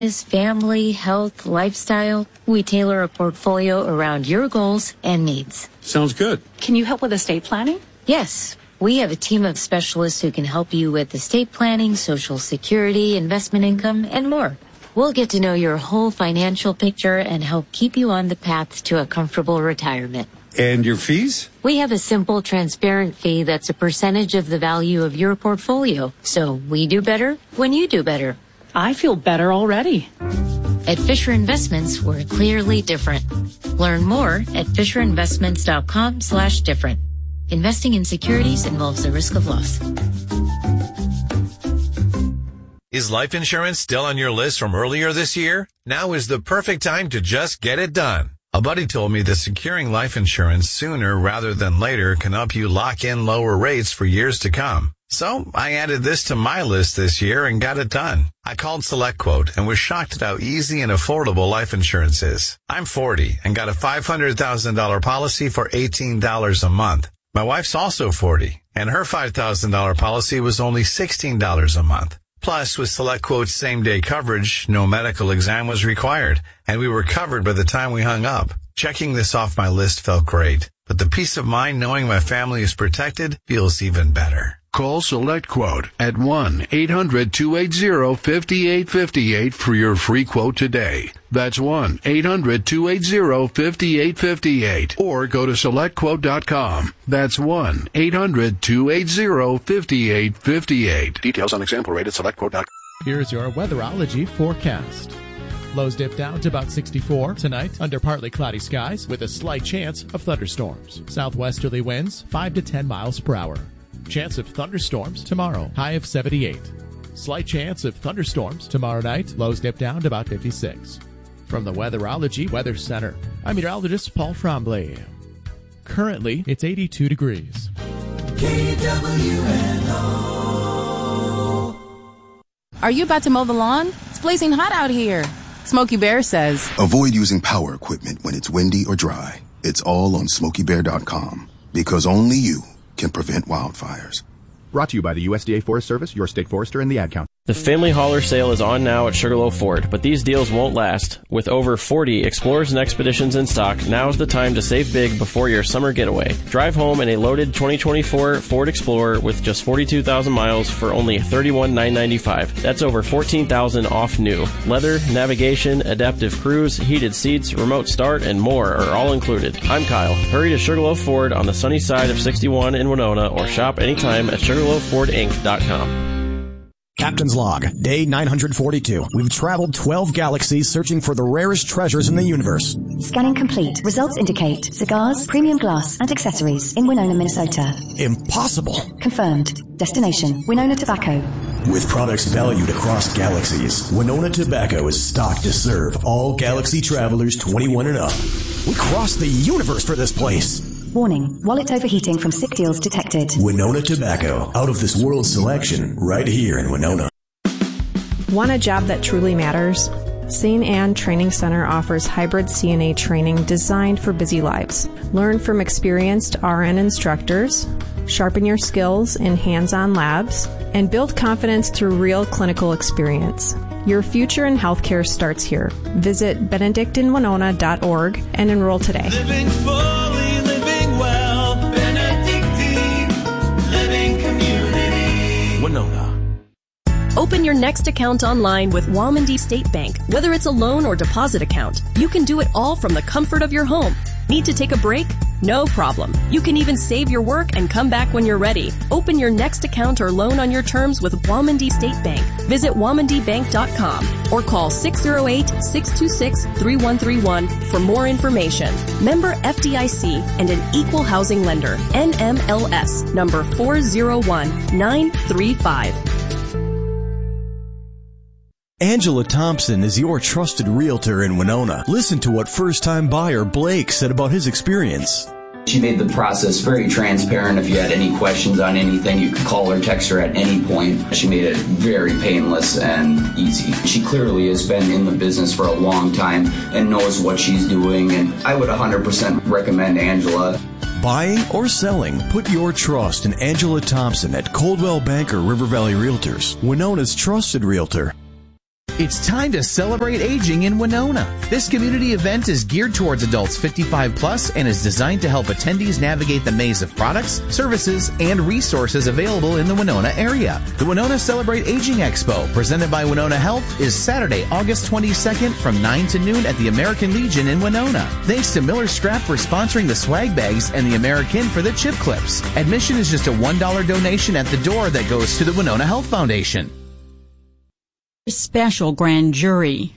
Is family, health, lifestyle. We tailor a portfolio around your goals and needs. Sounds good. Can you help with estate planning? Yes. We have a team of specialists who can help you with estate planning, Social Security, investment income, and more. We'll get to know your whole financial picture and help keep you on the path to a comfortable retirement. And your fees? We have a simple, transparent fee that's a percentage of the value of your portfolio. So we do better when you do better. I feel better already. At Fisher Investments, we're clearly different. Learn more at FisherInvestments.com/different. Investing in securities involves the risk of loss. Is life insurance still on your list from earlier this year? Now is the perfect time to just get it done. A buddy told me that securing life insurance sooner rather than later can help you lock in lower rates for years to come. So I added this to my list this year and got it done. I called SelectQuote and was shocked at how easy and affordable life insurance is. I'm 40 and got a $500,000 policy for $18 a month. My wife's also 40 and her $5,000 policy was only $16 a month. Plus, with SelectQuote's same-day coverage, no medical exam was required, and we were covered by the time we hung up. Checking this off my list felt great, but the peace of mind knowing my family is protected feels even better. Call SelectQuote at 1-800-280-5858 for your free quote today. That's 1-800-280-5858. Or go to SelectQuote.com. That's 1-800-280-5858. Details on example rate at SelectQuote.com. Here's your weatherology forecast. Lows dip down to about 64 tonight under partly cloudy skies with a slight chance of thunderstorms. Southwesterly winds 5 to 10 miles per hour. Chance of thunderstorms tomorrow, high of 78. Slight chance of thunderstorms tomorrow night, lows dip down to about 56. From the Weatherology Weather Center, I'm meteorologist Paul Frombley. Currently, it's 82 degrees. KWNO. Are you about to mow the lawn? It's blazing hot out here. Smokey Bear says, avoid using power equipment when it's windy or dry. It's all on SmokeyBear.com, because only you can prevent wildfires. Brought to you by the USDA Forest Service, your state forester, and the Ad Council. The Family Hauler sale is on now at Sugarloaf Ford, but these deals won't last. With over 40 Explorers and Expeditions in stock, now's the time to save big before your summer getaway. Drive home in a loaded 2024 Ford Explorer with just 42,000 miles for only $31,995. That's over $14,000 off new. Leather, navigation, adaptive cruise, heated seats, remote start, and more are all included. I'm Kyle. Hurry to Sugarloaf Ford on the sunny side of 61 in Winona or shop anytime at SugarloafFordInc.com. Captain's Log, Day 942. We've traveled 12 galaxies searching for the rarest treasures in the universe. Scanning complete. Results indicate cigars, premium glass, and accessories in Winona, Minnesota. Impossible. Confirmed. Destination, Winona Tobacco. With products valued across galaxies, Winona Tobacco is stocked to serve all galaxy travelers 21 and up. We crossed the universe for this place. Warning, wallet overheating from sick deals detected. Winona Tobacco, out of this world selection, right here in Winona. Want a job that truly matters? St. Anne Training Center offers hybrid CNA training designed for busy lives. Learn from experienced RN instructors, sharpen your skills in hands-on labs, and build confidence through real clinical experience. Your future in healthcare starts here. Visit benedictinwinona.org and enroll today. Living fully, living well, Benedictine Living Community. Winona. Open your next account online with Waumandy State Bank. Whether it's a loan or deposit account, you can do it all from the comfort of your home. Need to take a break? No problem. You can even save your work and come back when you're ready. Open your next account or loan on your terms with Waumandy State Bank. Visit WaumandyBank.com or call 608-626-3131 for more information. Member FDIC and an equal housing lender. NMLS number 401935. Angela Thompson is your trusted realtor in Winona. Listen to what first-time buyer Blake said about his experience. She made the process very transparent. If you had any questions on anything, you could call or text her at any point. She made it very painless and easy. She clearly has been in the business for a long time and knows what she's doing, and I would 100% recommend Angela. Buying or selling, put your trust in Angela Thompson at Coldwell Banker River Valley Realtors, Winona's trusted realtor. It's time to celebrate aging in Winona. This community event is geared towards adults 55 plus and is designed to help attendees navigate the maze of products, services, and resources available in the Winona area. The Winona Celebrate Aging Expo, presented by Winona Health, is Saturday, August 22nd from 9 to noon at the American Legion in Winona. Thanks to Miller Scrap for sponsoring the swag bags and the American for the chip clips. Admission is just a $1 donation at the door that goes to the Winona Health Foundation. Special grand jury.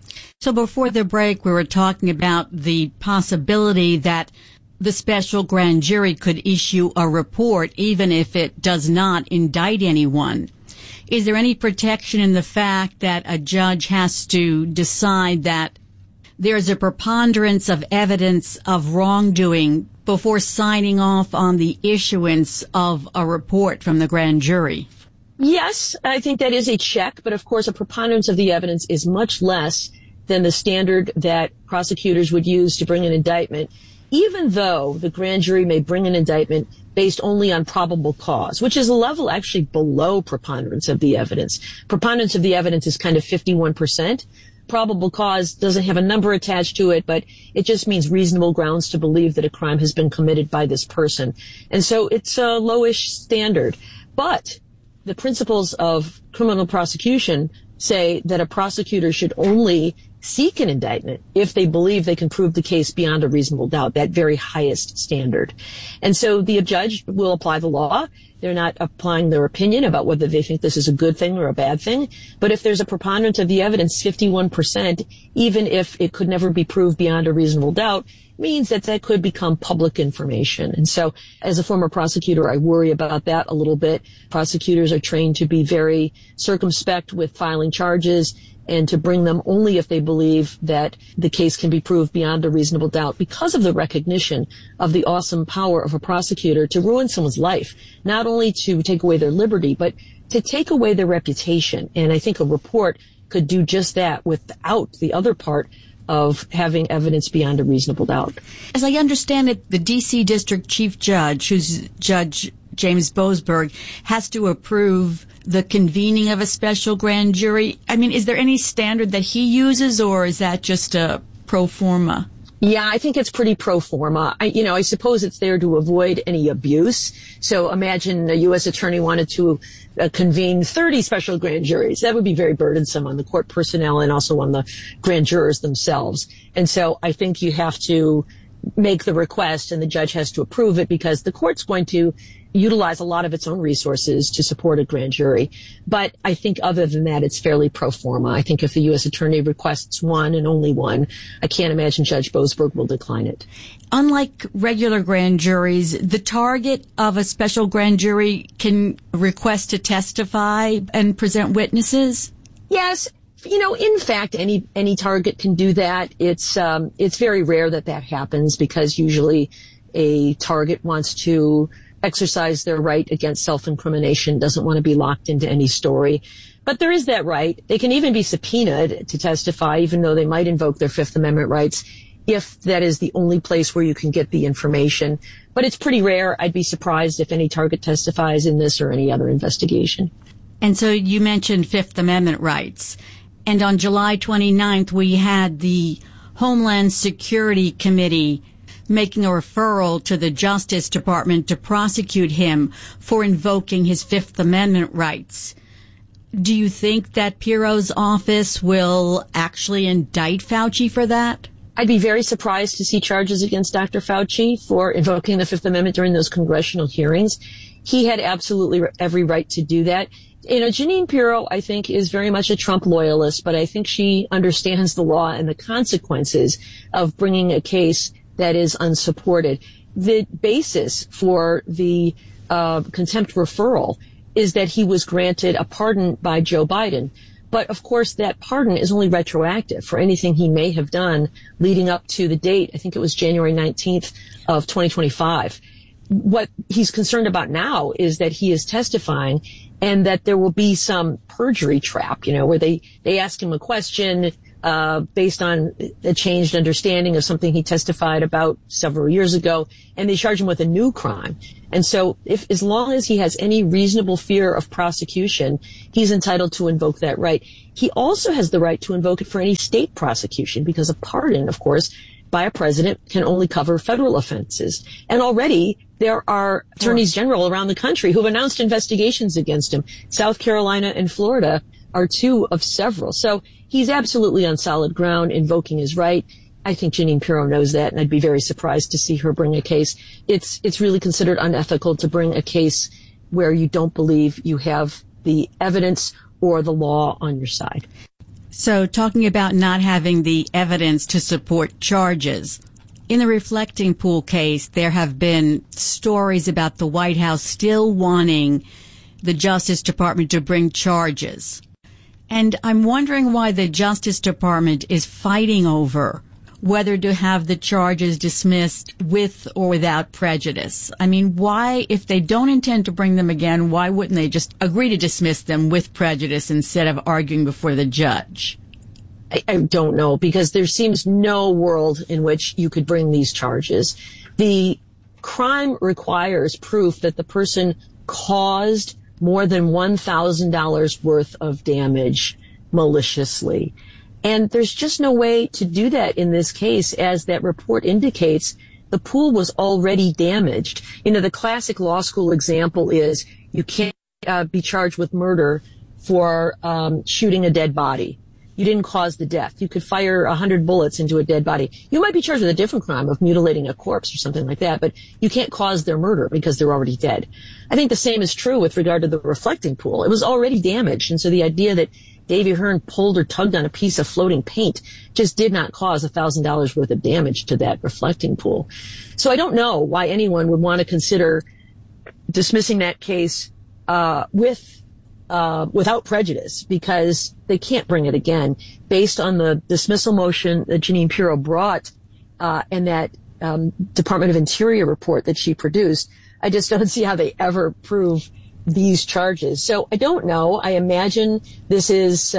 So before the break, we were talking about the possibility that the special grand jury could issue a report even if it does not indict anyone. Is there any protection in the fact that a judge has to decide that there's a preponderance of evidence of wrongdoing before signing off on the issuance of a report from the grand jury? Yes, I think that is a check, but of course a preponderance of the evidence is much less than the standard that prosecutors would use to bring an indictment, even though the grand jury may bring an indictment based only on probable cause, which is a level actually below preponderance of the evidence. Preponderance of the evidence is kind of 51%. Probable cause doesn't have a number attached to it, but it just means reasonable grounds to believe that a crime has been committed by this person. And so it's a lowish standard. But the principles of criminal prosecution say that a prosecutor should only seek an indictment if they believe they can prove the case beyond a reasonable doubt, that very highest standard. And so the judge will apply the law. They're not applying their opinion about whether they think this is a good thing or a bad thing. But if there's a preponderance of the evidence, 51%, even if it could never be proved beyond a reasonable doubt, means that that could become public information. And so as a former prosecutor, I worry about that a little bit. Prosecutors are trained to be very circumspect with filing charges and to bring them only if they believe that the case can be proved beyond a reasonable doubt because of the recognition of the awesome power of a prosecutor to ruin someone's life, not only to take away their liberty, but to take away their reputation. And I think a report could do just that without the other part of having evidence beyond a reasonable doubt. As I understand it, the D.C. District Chief Judge, who's Judge James Boasberg, has to approve the convening of a special grand jury. I mean, is there any standard that he uses, or is that just a pro forma? Yeah, I think it's pretty pro forma. I suppose it's there to avoid any abuse. So imagine a U.S. attorney wanted to convene 30 special grand juries. That would be very burdensome on the court personnel and also on the grand jurors themselves. And so I think you have to make the request and the judge has to approve it because the court's going to utilize a lot of its own resources to support a grand jury. But I think other than that, it's fairly pro forma. I think if the U.S. attorney requests one and only one, I can't imagine Judge Boasberg will decline it. Unlike regular grand juries, the target of a special grand jury can request to testify and present witnesses? Yes. In fact, any target can do that. It's very rare that happens because usually a target wants to exercise their right against self-incrimination, doesn't want to be locked into any story. But there is that right. They can even be subpoenaed to testify, even though they might invoke their Fifth Amendment rights, if that is the only place where you can get the information. But it's pretty rare. I'd be surprised if any target testifies in this or any other investigation. And so you mentioned Fifth Amendment rights. And on July 29th, we had the Homeland Security Committee making a referral to the Justice Department to prosecute him for invoking his Fifth Amendment rights. Do you think that Piro's office will actually indict Fauci for that? I'd be very surprised to see charges against Dr. Fauci for invoking the Fifth Amendment during those congressional hearings. He had absolutely every right to do that. Jeanine Pirro, I think, is very much a Trump loyalist, but I think she understands the law and the consequences of bringing a case that is unsupported. The basis for the contempt referral is that he was granted a pardon by Joe Biden. But, of course, that pardon is only retroactive for anything he may have done leading up to the date. I think it was January 19th of 2025. What he's concerned about now is that he is testifying and that there will be some perjury trap, where they ask him a question, based on a changed understanding of something he testified about several years ago, and they charge him with a new crime. And so as long as he has any reasonable fear of prosecution, he's entitled to invoke that right. He also has the right to invoke it for any state prosecution, because a pardon, of course, by a president can only cover federal offenses. And already there are attorneys general around the country who have announced investigations against him. South Carolina and Florida are two of several. So he's absolutely on solid ground invoking his right. I think Jeanine Pirro knows that, and I'd be very surprised to see her bring a case. It's really considered unethical to bring a case where you don't believe you have the evidence or the law on your side. So talking about not having the evidence to support charges, in the Reflecting Pool case, there have been stories about the White House still wanting the Justice Department to bring charges. And I'm wondering why the Justice Department is fighting over whether to have the charges dismissed with or without prejudice. I mean, why, if they don't intend to bring them again, why wouldn't they just agree to dismiss them with prejudice instead of arguing before the judge? I don't know, because there seems no world in which you could bring these charges. The crime requires proof that the person caused more than $1,000 worth of damage maliciously. And there's just no way to do that in this case, as that report indicates. The pool was already damaged. You know, the classic law school example is you can't be charged with murder for shooting a dead body. You didn't cause the death. You could fire 100 bullets into a dead body. You might be charged with a different crime of mutilating a corpse or something like that, but you can't cause their murder because they're already dead. I think the same is true with regard to the Reflecting Pool. It was already damaged, and so the idea that Davy Hearn pulled or tugged on a piece of floating paint just did not cause $1,000 worth of damage to that Reflecting Pool. So I don't know why anyone would want to consider dismissing that case without prejudice, because they can't bring it again based on the dismissal motion that Jeanine Pirro brought and that Department of Interior report that she produced. I just don't see how they ever prove these charges. So I don't know. I imagine this is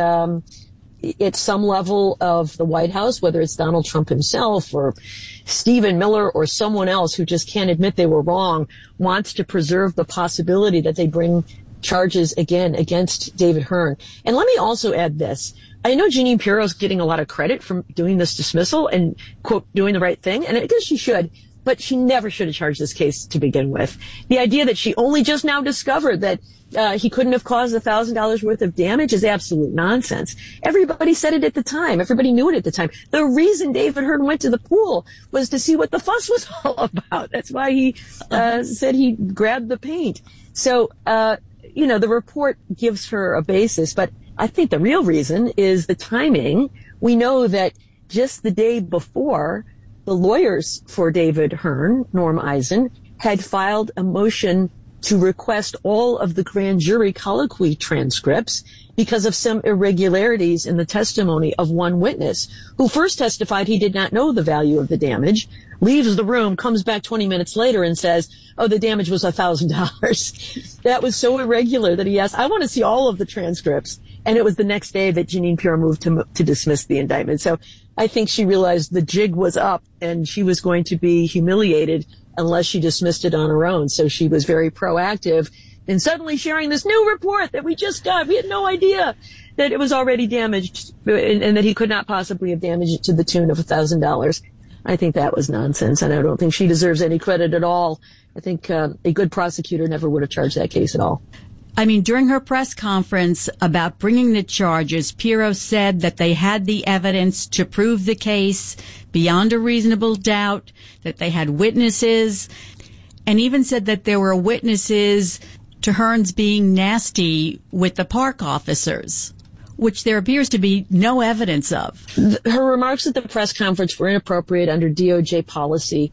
at some level of the White House, whether it's Donald Trump himself or Stephen Miller or someone else who just can't admit they were wrong, wants to preserve the possibility that they bring charges again against David Hearn. And let me also add this. I know Jeanine Pirro is getting a lot of credit from doing this dismissal and, quote, doing the right thing, and I guess she should, but she never should have charged this case to begin with. The idea that she only just now discovered that he couldn't have caused $1,000 worth of damage is absolute nonsense. Everybody said it at the time. Everybody knew it at the time. The reason David Hearn went to the pool was to see what the fuss was all about. That's why he said he grabbed the paint. So, the report gives her a basis, but I think the real reason is the timing. We know that just the day before, the lawyers for David Hearn, Norm Eisen, had filed a motion to request all of the grand jury colloquy transcripts because of some irregularities in the testimony of one witness who first testified he did not know the value of the damage, leaves the room, comes back 20 minutes later and says, oh, the damage was $1,000. That was so irregular that he asked, I want to see all of the transcripts. And it was the next day that Jeanine Pirro moved to dismiss the indictment. So I think she realized the jig was up and she was going to be humiliated unless she dismissed it on her own. So she was very proactive in suddenly sharing this new report that we just got. We had no idea that it was already damaged and that he could not possibly have damaged it to the tune of $1,000. I think that was nonsense, and I don't think she deserves any credit at all. I think a good prosecutor never would have charged that case at all. I mean, during her press conference about bringing the charges, Pirro said that they had the evidence to prove the case beyond a reasonable doubt, that they had witnesses, and even said that there were witnesses to Hearn's being nasty with the park officers, which there appears to be no evidence of. Her remarks at the press conference were inappropriate under DOJ policy.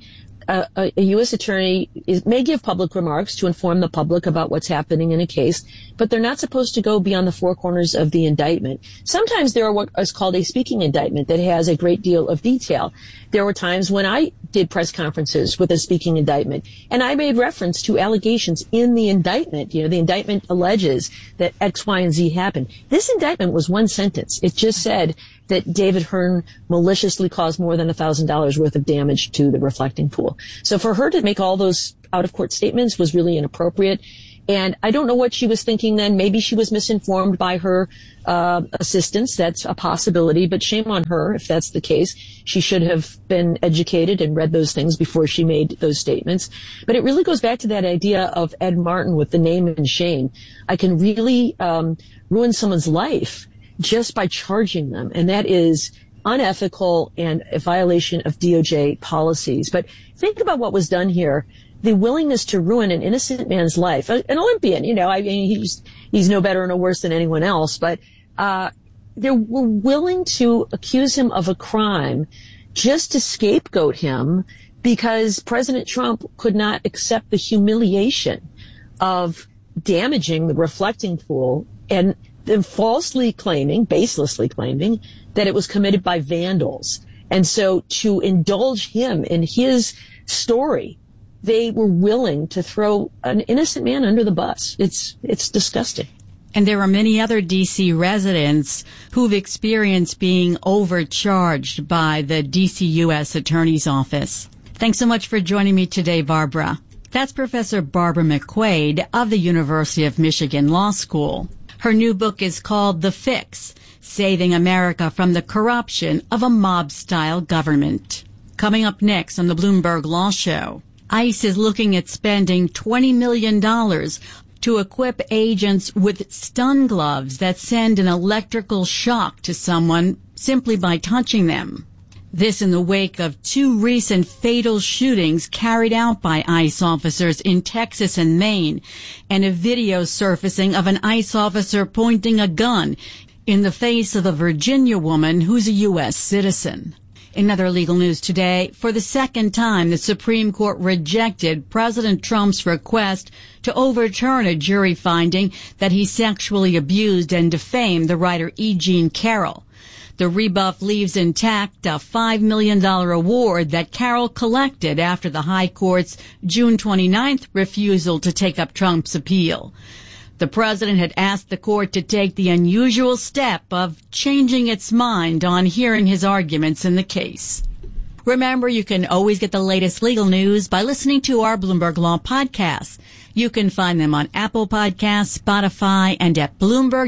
A U.S. attorney may give public remarks to inform the public about what's happening in a case, but they're not supposed to go beyond the four corners of the indictment. Sometimes there are what is called a speaking indictment that has a great deal of detail. There were times when I did press conferences with a speaking indictment. And I made reference to allegations in the indictment. The indictment alleges that X, Y, and Z happened. This indictment was one sentence. It just said that David Hearn maliciously caused more than $1,000 worth of damage to the reflecting pool. So for her to make all those out-of-court statements was really inappropriate. And I don't know what she was thinking then. Maybe she was misinformed by her assistants. That's a possibility, but shame on her if that's the case. She should have been educated and read those things before she made those statements. But it really goes back to that idea of Ed Martin with the name and shame. I can really ruin someone's life just by charging them, and that is unethical and a violation of DOJ policies. But think about what was done here. The willingness to ruin an innocent man's life, an Olympian, he's no better or no worse than anyone else, but they were willing to accuse him of a crime just to scapegoat him because President Trump could not accept the humiliation of damaging the reflecting pool and then falsely claiming, baselessly claiming, that it was committed by vandals. And so to indulge him in his story, they were willing to throw an innocent man under the bus. It's disgusting. And there are many other D.C. residents who've experienced being overcharged by the D.C. U.S. Attorney's Office. Thanks so much for joining me today, Barbara. That's Professor Barbara McQuaid of the University of Michigan Law School. Her new book is called The Fix: Saving America from the Corruption of a Mob-Style Government. Coming up next on the Bloomberg Law Show, ICE is looking at spending $20 million to equip agents with stun gloves that send an electrical shock to someone simply by touching them. This in the wake of 2 recent fatal shootings carried out by ICE officers in Texas and Maine, and a video surfacing of an ICE officer pointing a gun in the face of a Virginia woman who's a U.S. citizen. In other legal news today, for the second time, the Supreme Court rejected President Trump's request to overturn a jury finding that he sexually abused and defamed the writer E. Jean Carroll. The rebuff leaves intact a $5 million award that Carroll collected after the High Court's June 29th refusal to take up Trump's appeal. The president had asked the court to take the unusual step of changing its mind on hearing his arguments in the case. Remember, you can always get the latest legal news by listening to our Bloomberg Law podcasts. You can find them on Apple Podcasts, Spotify, and at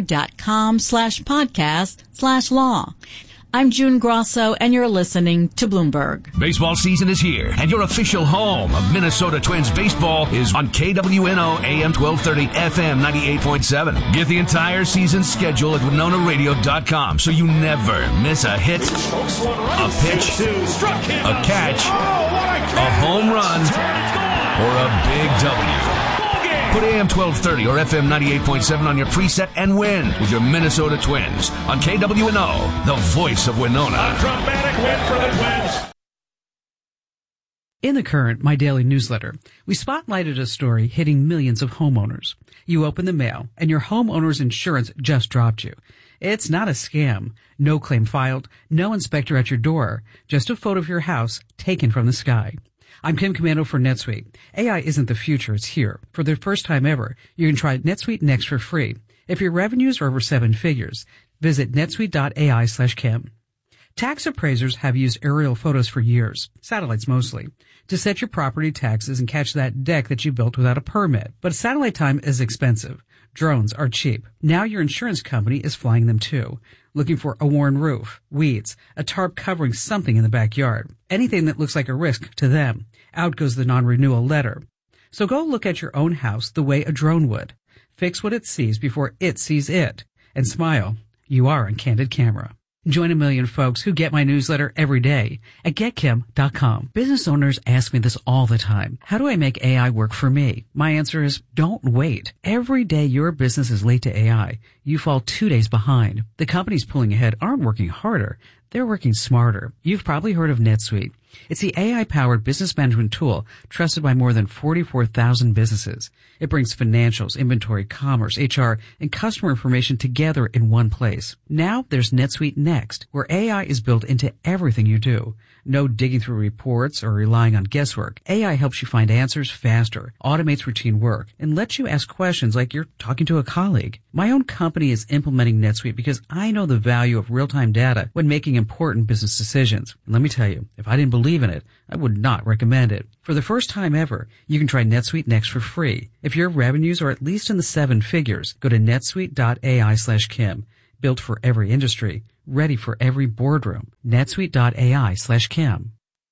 Bloomberg.com/podcast/law. I'm June Grosso, and you're listening to Bloomberg. Baseball season is here, and your official home of Minnesota Twins baseball is on KWNO AM 1230 FM 98.7. Get the entire season schedule at WinonaRadio.com so you never miss a hit, a pitch, a catch, a home run, or a big W. Put AM 1230 or FM 98.7 on your preset and win with your Minnesota Twins on KWNO, the voice of Winona. A dramatic win for the Twins. In The Current, my daily newsletter, we spotlighted a story hitting millions of homeowners. You open the mail, and your homeowner's insurance just dropped you. It's not a scam. No claim filed, no inspector at your door, just a photo of your house taken from the sky. I'm Kim Commando for NetSuite. AI isn't the future, it's here. For the first time ever, you can try NetSuite Next for free. If your revenues are over 7 figures, visit netsuite.ai/Kim. Tax appraisers have used aerial photos for years, satellites mostly, to set your property taxes and catch that deck that you built without a permit. But satellite time is expensive. Drones are cheap. Now your insurance company is flying them too, looking for a worn roof, weeds, a tarp covering something in the backyard. Anything that looks like a risk to them. Out goes the non-renewal letter. So go look at your own house the way a drone would. Fix what it sees before it sees it. And smile. You are on Candid Camera. Join a million folks who get my newsletter every day at getkim.com. Business owners ask me this all the time. How do I make AI work for me? My answer is don't wait. Every day your business is late to AI, you fall 2 days behind. The companies pulling ahead aren't working harder. They're working smarter. You've probably heard of NetSuite. It's the AI-powered business management tool trusted by more than 44,000 businesses. It brings financials, inventory, commerce, HR, and customer information together in one place. Now there's NetSuite Next, where AI is built into everything you do. No digging through reports or relying on guesswork. AI helps you find answers faster, automates routine work, and lets you ask questions like you're talking to a colleague. My own company is implementing NetSuite because I know the value of real-time data when making important business decisions. And let me tell you, if I didn't believe in it, I would not recommend it. For the first time ever, you can try NetSuite Next for free. If your revenues are at least in the 7 figures, go to netsuite.ai/Kim. Built for every industry, ready for every boardroom. netsuite.ai/Kim.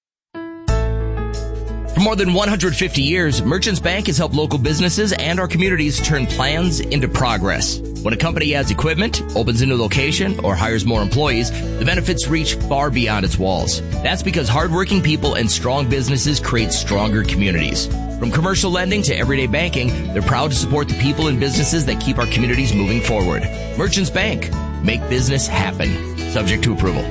For more than 150 years, Merchants Bank has helped local businesses and our communities turn plans into progress. When a company adds equipment, opens a new location, or hires more employees, the benefits reach far beyond its walls. That's because hardworking people and strong businesses create stronger communities. From commercial lending to everyday banking, they're proud to support the people and businesses that keep our communities moving forward. Merchants Bank. Make business happen. Subject to approval.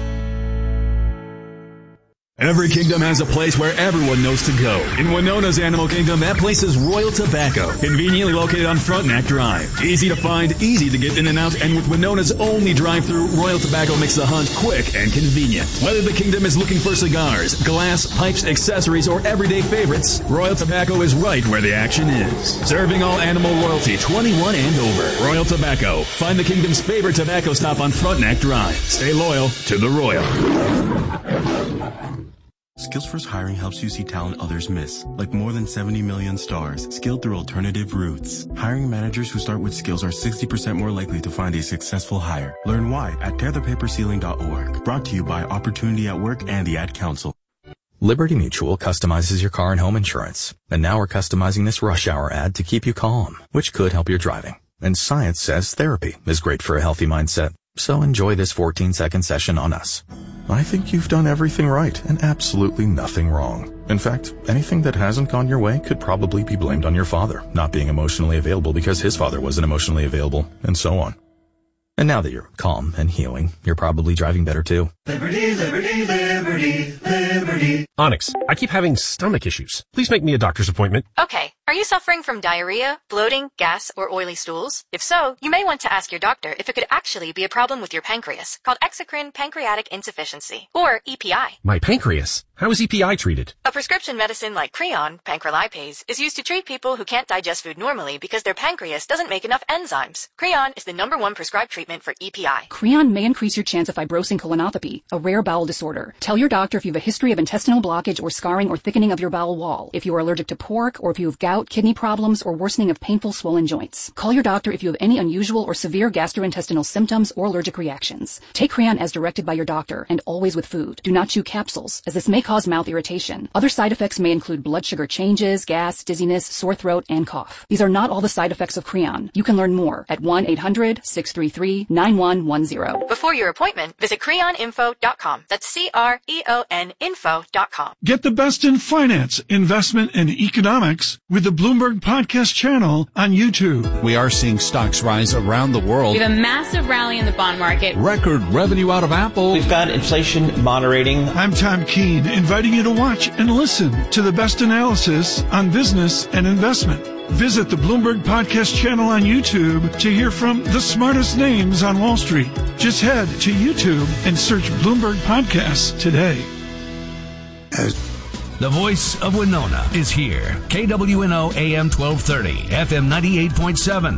Every kingdom has a place where everyone knows to go. In Winona's Animal Kingdom, that place is Royal Tobacco, conveniently located on Frontenac Drive. Easy to find, easy to get in and out, and with Winona's only drive-thru, Royal Tobacco makes the hunt quick and convenient. Whether the kingdom is looking for cigars, glass, pipes, accessories, or everyday favorites, Royal Tobacco is right where the action is. Serving all animal loyalty, 21 and over. Royal Tobacco. Find the kingdom's favorite tobacco stop on Frontenac Drive. Stay loyal to the Royal. Skillsforce Hiring helps you see talent others miss, like more than 70 million stars, skilled through alternative routes. Hiring managers who start with skills are 60% more likely to find a successful hire. Learn why at tearthepaperceiling.org. Brought to you by Opportunity at Work and the Ad Council. Liberty Mutual customizes your car and home insurance. And now we're customizing this rush hour ad to keep you calm, which could help your driving. And science says therapy is great for a healthy mindset. So enjoy this 14-second session on us. I think you've done everything right and absolutely nothing wrong. In fact, anything that hasn't gone your way could probably be blamed on your father not being emotionally available because his father wasn't emotionally available, and so on. And now that you're calm and healing, you're probably driving better too. Liberty, liberty, liberty, liberty. Onyx, I keep having stomach issues. Please make me a doctor's appointment. Okay. Are you suffering from diarrhea, bloating, gas, or oily stools? If so, you may want to ask your doctor if it could actually be a problem with your pancreas, called exocrine pancreatic insufficiency, or EPI. My pancreas? How is EPI treated? A prescription medicine like Creon, pancrelipase, is used to treat people who can't digest food normally because their pancreas doesn't make enough enzymes. Creon is the #1 prescribed treatment for EPI. Creon may increase your chance of fibrosing colonopathy, a rare bowel disorder. Tell your doctor if you have a history of intestinal blockage or scarring or thickening of your bowel wall, if you are allergic to pork, or if you have gout, kidney problems, or worsening of painful swollen joints. Call your doctor if you have any unusual or severe gastrointestinal symptoms or allergic reactions. Take Creon as directed by your doctor, and always with food. Do not chew capsules, as this may cause mouth irritation. Other side effects may include blood sugar changes, gas, dizziness, sore throat, and cough. These are not all the side effects of Creon. You can learn more at 1-800-633-9110. Before your appointment, visit creoninfo.com. That's CREON info.com. Get the best in finance, investment, and economics with the Bloomberg Podcast channel on YouTube. We are seeing stocks rise around the world. We have a massive rally in the bond market. Record revenue out of Apple. We've got inflation moderating. I'm Tom Keene, inviting you to watch and listen to the best analysis on business and investment. Visit the Bloomberg Podcast channel on YouTube to hear from the smartest names on Wall Street. Just head to YouTube and search Bloomberg Podcasts today. The voice of Winona is here. KWNO AM 1230, FM 98.7.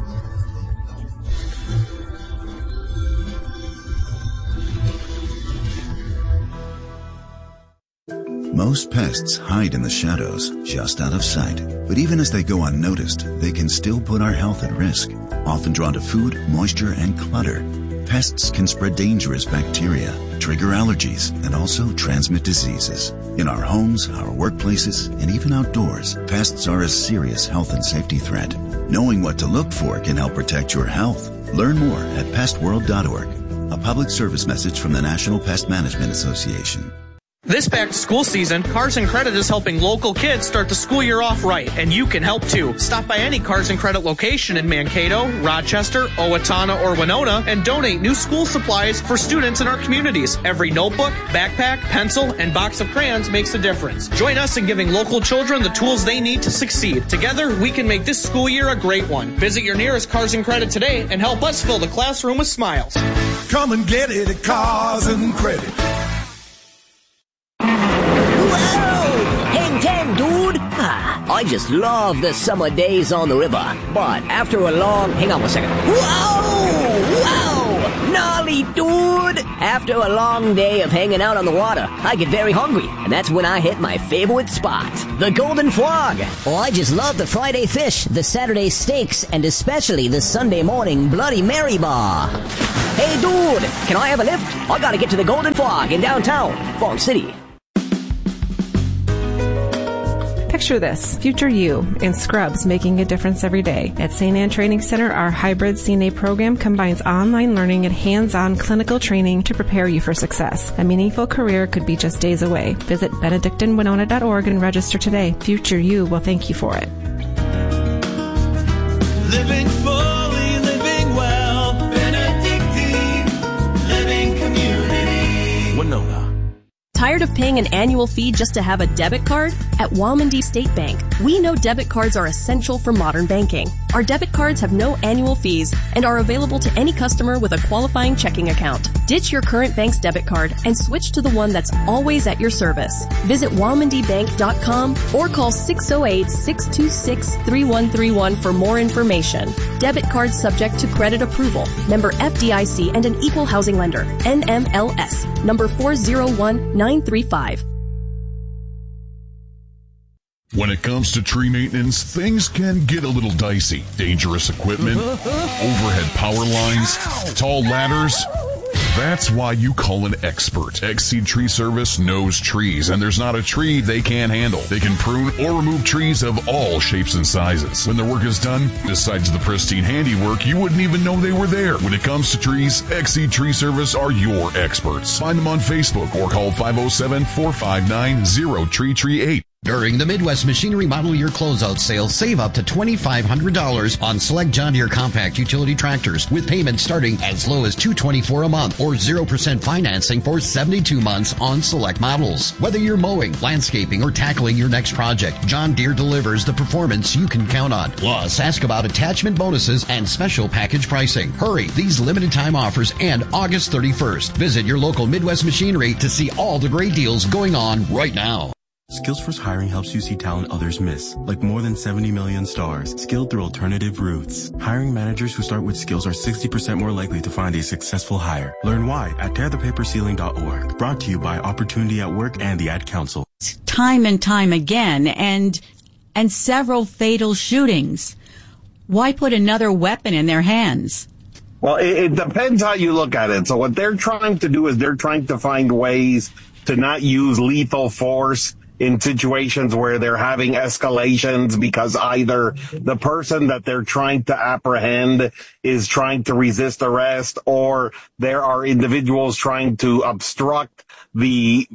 Most pests hide in the shadows, just out of sight. But even as they go unnoticed, they can still put our health at risk. Often drawn to food, moisture, and clutter, pests can spread dangerous bacteria, trigger allergies, and also transmit diseases. In our homes, our workplaces, and even outdoors, pests are a serious health and safety threat. Knowing what to look for can help protect your health. Learn more at pestworld.org. A public service message from the National Pest Management Association. This back-to-school season, Cars and Credit is helping local kids start the school year off right, and you can help too. Stop by any Cars and Credit location in Mankato, Rochester, Owatonna, or Winona and donate new school supplies for students in our communities. Every notebook, backpack, pencil, and box of crayons makes a difference. Join us in giving local children the tools they need to succeed. Together, we can make this school year a great one. Visit your nearest Cars and Credit today and help us fill the classroom with smiles. Come and get it at Cars and Credit. Hang 10, dude! I just love the summer days on the river. But after a long... Hang on one second. Whoa! Gnarly, dude! After a long day of hanging out on the water, I get very hungry. And that's when I hit my favorite spot, the Golden Frog. Oh, I just love the Friday fish, the Saturday steaks, and especially the Sunday morning Bloody Mary bar. Hey, dude! Can I have a lift? I gotta get to the Golden Frog in downtown, Fog City. Picture this, future you in scrubs making a difference every day. At St. Anne Training Center, our hybrid CNA program combines online learning and hands-on clinical training to prepare you for success. A meaningful career could be just days away. Visit benedictinwinona.org and register today. Future you will thank you for it. Living fully, living well. Benedictine Living Community. Winona. Tired of paying an annual fee just to have a debit card? At Walmondie State Bank, we know debit cards are essential for modern banking. Our debit cards have no annual fees and are available to any customer with a qualifying checking account. Ditch your current bank's debit card and switch to the one that's always at your service. Visit WalmondiBank.com or call 608-626-3131 for more information. Debit cards subject to credit approval. Member FDIC and an equal housing lender. NMLS. Number 401935. When it comes to tree maintenance, things can get a little dicey. Dangerous equipment, overhead power lines, tall ladders. That's why you call an expert. Exceed Tree Service knows trees, and there's not a tree they can't handle. They can prune or remove trees of all shapes and sizes. When their work is done, besides the pristine handiwork, you wouldn't even know they were there. When it comes to trees, Exceed Tree Service are your experts. Find them on Facebook or call 507-459-0338. During the Midwest Machinery Model Year Closeout Sale, save up to $2,500 on select John Deere compact utility tractors with payments starting as low as $224 a month or 0% financing for 72 months on select models. Whether you're mowing, landscaping, or tackling your next project, John Deere delivers the performance you can count on. Plus, ask about attachment bonuses and special package pricing. Hurry, these limited time offers end August 31st. Visit your local Midwest Machinery to see all the great deals going on right now. Skillsforce Hiring helps you see talent others miss, like more than 70 million stars, skilled through alternative routes. Hiring managers who start with skills are 60% more likely to find a successful hire. Learn why at tearthepaperceiling.org. Brought to you by Opportunity at Work and the Ad Council. Time and time again, and several fatal shootings. Why put another weapon in their hands? Well, it depends how you look at it. So what they're trying to do is they're trying to find ways to not use lethal force in situations where they're having escalations because either the person that they're trying to apprehend is trying to resist arrest, or there are individuals trying to obstruct the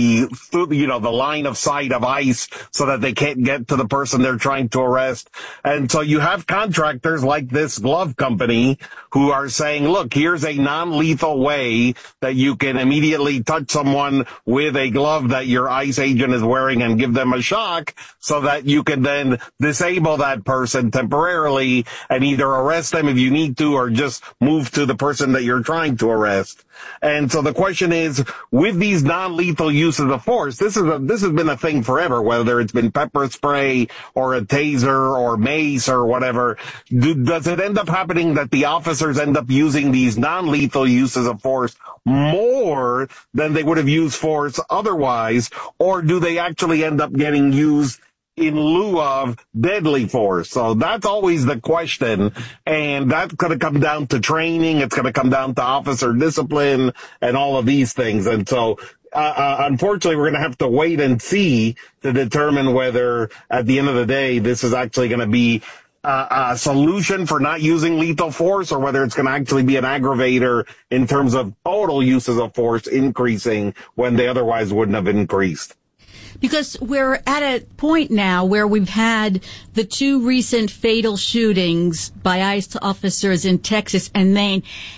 line of sight of ICE so that they can't get to the person they're trying to arrest. And so you have contractors like this glove company who are saying, look, here's a non-lethal way that you can immediately touch someone with a glove that your ICE agent is wearing and give them a shock so that you can then disable that person temporarily and either arrest them if you need to or just move to the person that you're trying to arrest. And so the question is, with these non-lethal uses of force, this has been a thing forever, whether it's been pepper spray or a taser or mace or whatever. Does it end up happening that the officers end up using these non-lethal uses of force more than they would have used force otherwise, or do they actually end up getting used in lieu of deadly force? So that's always the question, and that's going to come down to training. It's going to come down to officer discipline and all of these things. And so unfortunately, we're going to have to wait and see to determine whether at the end of the day this is actually going to be a solution for not using lethal force, or whether it's going to actually be an aggravator in terms of total uses of force increasing when they otherwise wouldn't have increased. Because we're at a point now where we've had the 2 recent fatal shootings by ICE officers in Texas and Maine,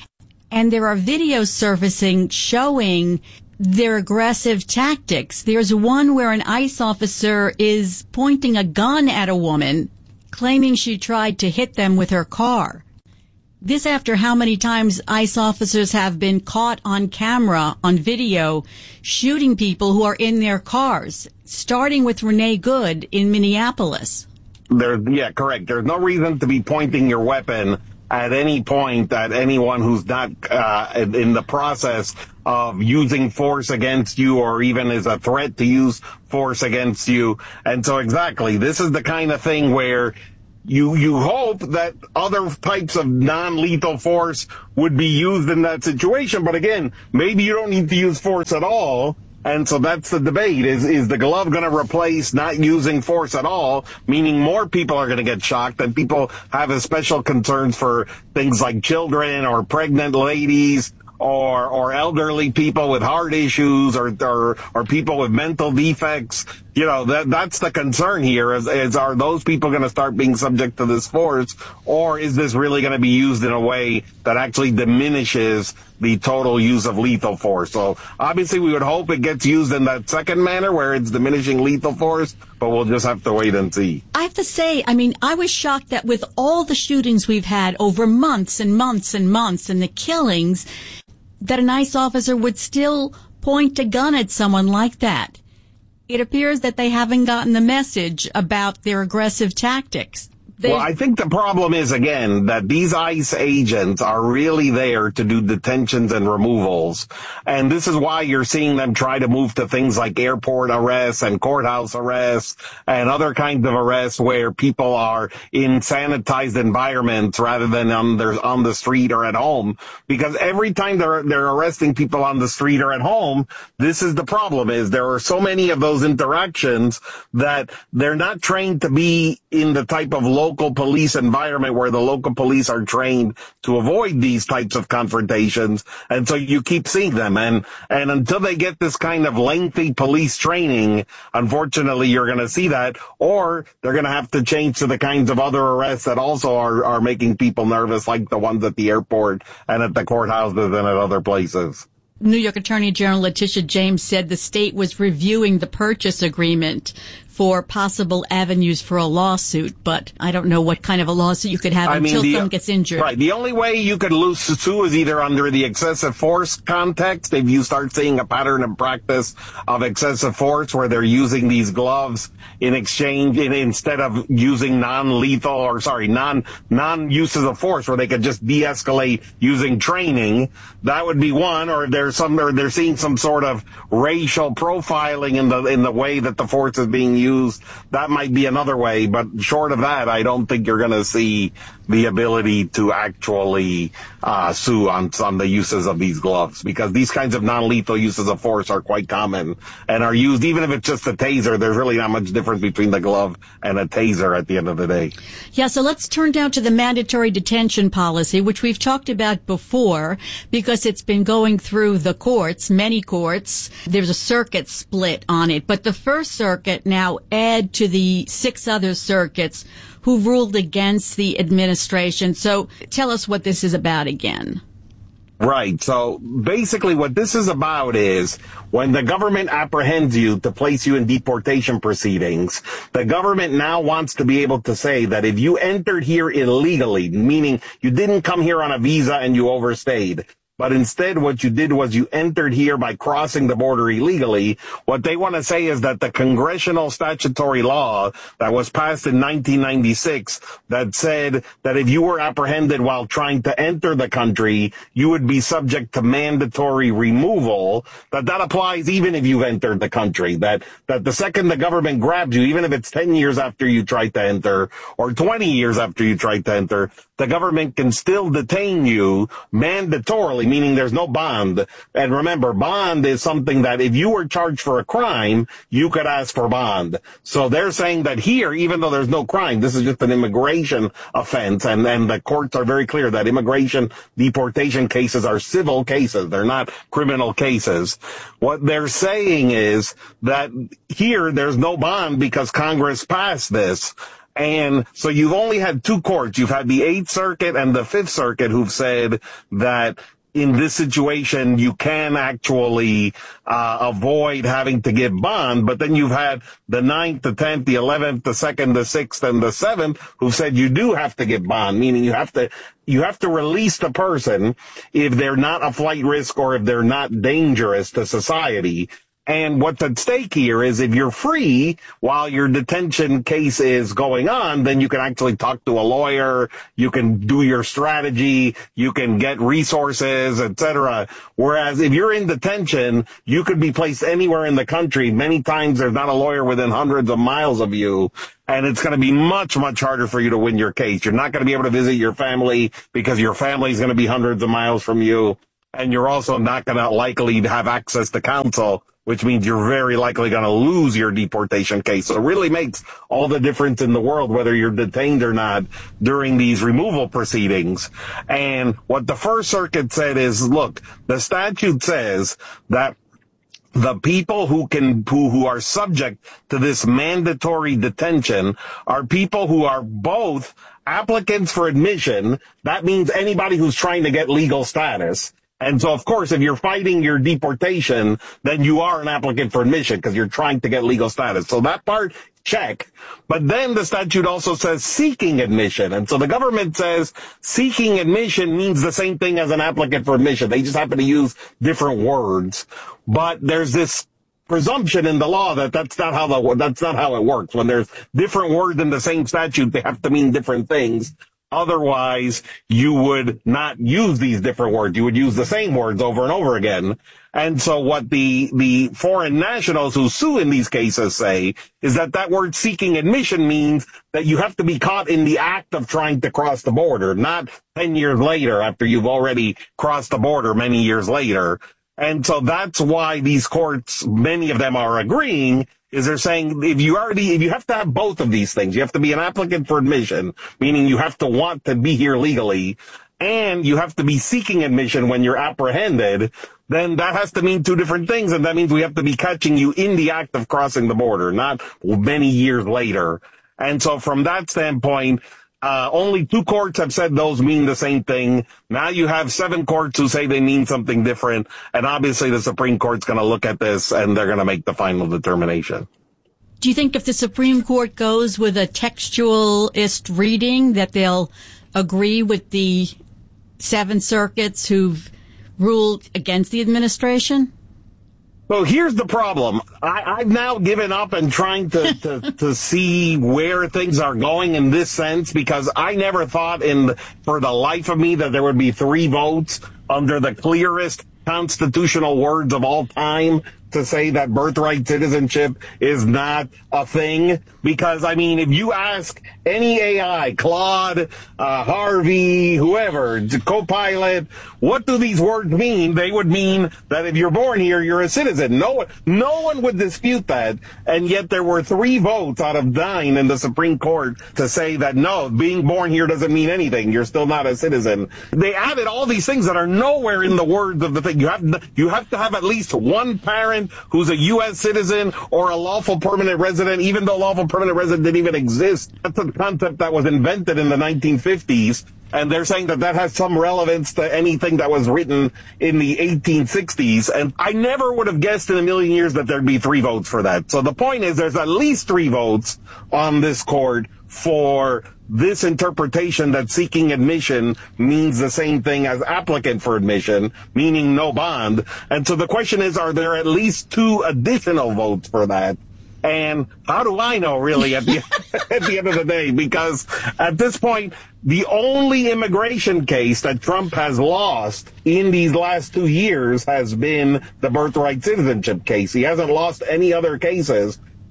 and there are videos surfacing showing their aggressive tactics. There's one where an ICE officer is pointing a gun at a woman, claiming she tried to hit them with her car. This after how many times ICE officers have been caught on camera, on video, shooting people who are in their cars, starting with Renee Good in Minneapolis. Correct. There's no reason to be pointing your weapon at any point at anyone who's not in the process of using force against you, or even is a threat to use force against you. And so exactly, this is the kind of thing where you hope that other types of non-lethal force would be used in that situation. But again, maybe you don't need to use force at all. And so that's the debate. Is the glove going to replace not using force at all, meaning more people are going to get shocked, and people have special concerns for things like children or pregnant ladies or elderly people with heart issues or people with mental defects. You know, that's the concern here is are those people going to start being subject to this force, or is this really going to be used in a way that actually diminishes the total use of lethal force? So obviously we would hope it gets used in that second manner where it's diminishing lethal force, but we'll just have to wait and see. I have to say, I was shocked that with all the shootings we've had over months and months and months and the killings, that an ICE officer would still point a gun at someone like that. It appears that they haven't gotten the message about their aggressive tactics. Well, I think the problem is, again, that these ICE agents are really there to do detentions and removals. And this is why you're seeing them try to move to things like airport arrests and courthouse arrests and other kinds of arrests where people are in sanitized environments rather than on the street or at home. Because every time they're arresting people on the street or at home, this is the problem, is there are so many of those interactions that they're not trained to be in the type of local police environment where the local police are trained to avoid these types of confrontations. And so you keep seeing them. And until they get this kind of lengthy police training, unfortunately, you're going to see that, or they're going to have to change to the kinds of other arrests that also are making people nervous, like the ones at the airport and at the courthouses and at other places. New York Attorney General Letitia James said the state was reviewing the purchase agreement for possible avenues for a lawsuit, but I don't know what kind of a lawsuit you could have until someone gets injured. Right. The only way you could sue is either under the excessive force context, if you start seeing a pattern and practice of excessive force where they're using these gloves in exchange, instead of using non-uses of force where they could just de-escalate using training. That would be one. Or they're seeing some sort of racial profiling in the way that the force is being used. That might be another way, but short of that, I don't think you're going to see the ability to actually sue on the uses of these gloves, because these kinds of non-lethal uses of force are quite common and are used, even if it's just a taser. There's really not much difference between the glove and a taser at the end of the day. Yeah, so let's turn down to the mandatory detention policy, which we've talked about before because it's been going through the courts, many courts. There's a circuit split on it, but the First Circuit now add to the 6 other circuits who ruled against the administration. So tell us what this is about again. Right. So basically what this is about is when the government apprehends you to place you in deportation proceedings, the government now wants to be able to say that if you entered here illegally, meaning you didn't come here on a visa and you overstayed, but instead what you did was you entered here by crossing the border illegally, what they want to say is that the congressional statutory law that was passed in 1996 that said that if you were apprehended while trying to enter the country, you would be subject to mandatory removal, that applies even if you've entered the country, that the second the government grabs you, even if it's 10 years after you tried to enter or 20 years after you tried to enter, the government can still detain you mandatorily, meaning there's no bond. And remember, bond is something that if you were charged for a crime, you could ask for bond. So they're saying that here, even though there's no crime, this is just an immigration offense. And the courts are very clear that immigration deportation cases are civil cases. They're not criminal cases. What they're saying is that here there's no bond because Congress passed this. And so you've only had two courts. You've had the 8th Circuit and the 5th Circuit who've said that in this situation, you can actually avoid having to give bond. But then you've had the 9th, the 10th, the 11th, the 2nd, the 6th, and the 7th who've said you do have to give bond, meaning you have to release the person if they're not a flight risk or if they're not dangerous to society. And what's at stake here is if you're free while your detention case is going on, then you can actually talk to a lawyer, you can do your strategy, you can get resources, etc. Whereas if you're in detention, you could be placed anywhere in the country. Many times there's not a lawyer within hundreds of miles of you. And it's going to be much, much harder for you to win your case. You're not going to be able to visit your family because your family is going to be hundreds of miles from you. And you're also not going to likely have access to counsel, which means you're very likely going to lose your deportation case. So it really makes all the difference in the world whether you're detained or not during these removal proceedings. And what the First Circuit said is, look, the statute says that the people who are subject to this mandatory detention are people who are both applicants for admission. That means anybody who's trying to get legal status. And so, of course, if you're fighting your deportation, then you are an applicant for admission because you're trying to get legal status. So that part, check. But then the statute also says seeking admission. And so the government says seeking admission means the same thing as an applicant for admission. They just happen to use different words. But there's this presumption in the law that that's not how it works. When there's different words in the same statute, they have to mean different things. Otherwise, you would not use these different words. You would use the same words over and over again. And so what the foreign nationals who sue in these cases say is that word seeking admission means that you have to be caught in the act of trying to cross the border, not 10 years later after you've already crossed the border many years later. And so that's why these courts, many of them are agreeing, is they're saying if you have to have both of these things, you have to be an applicant for admission, meaning you have to want to be here legally, and you have to be seeking admission when you're apprehended, then that has to mean two different things, and that means we have to be catching you in the act of crossing the border, not many years later. And so from that standpoint, only 2 courts have said those mean the same thing. Now you have 7 courts who say they mean something different. And obviously the Supreme Court's going to look at this and they're going to make the final determination. Do you think if the Supreme Court goes with a textualist reading that they'll agree with the 7 circuits who've ruled against the administration? So here's the problem. I've now given up and trying to see where things are going in this sense, because I never thought for the life of me that there would be 3 votes under the clearest constitutional words of all time to say that birthright citizenship is not a thing. Because, I mean, if you ask any AI, Claude, Harvey, whoever, Copilot, what do these words mean? They would mean that if you're born here, you're a citizen. No one would dispute that. And yet there were 3 votes out of 9 in the Supreme Court to say that no, being born here doesn't mean anything. You're still not a citizen. They added all these things that are nowhere in the words of the thing. You have to have at least one parent who's a U.S. citizen or a lawful permanent resident, even though lawful permanent resident didn't even exist. That's a concept that was invented in the 1950s. And they're saying that has some relevance to anything that was written in the 1860s. And I never would have guessed in a million years that there'd be 3 votes for that. So the point is there's at least 3 votes on this court for this interpretation that seeking admission means the same thing as applicant for admission, meaning no bond. And so the question is, are there at least 2 additional votes for that? And how do I know, really, at the end of the day? Because at this point, the only immigration case that Trump has lost in these last 2 years has been the birthright citizenship case. He hasn't lost any other cases.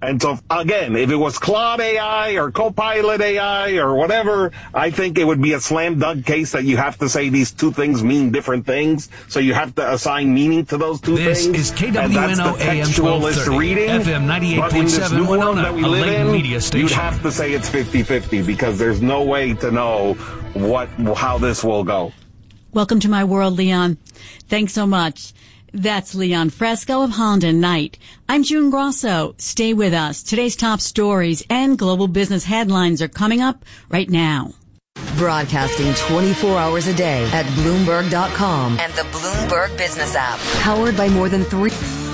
And so, again, if it was Claude AI or Copilot AI or whatever, I think it would be a slam dunk case that you have to say these two things mean different things. So you have to assign meaning to those two things. This is KWNO AM 1230, reading. FM 98.7 Winona, that we a live Layton in, media station. You'd have to say it's 50-50 because there's no way to know how this will go. Welcome to my world, Leon. Thanks so much. That's Leon Fresco of Honda Knight. I'm June Grosso. Stay with us. Today's top stories and global business headlines are coming up right now. Broadcasting 24 hours a day at Bloomberg.com and the Bloomberg Business app. Powered by more than 3